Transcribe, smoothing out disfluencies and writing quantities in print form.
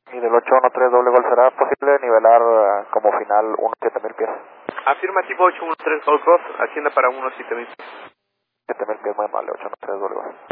Y del 813 doble gol, ¿será posible nivelar como final 17000 pies? Afirmativo 813 Golf Golf, ascienda para 17000. 7000 pies, muy amable, 813 doble gol.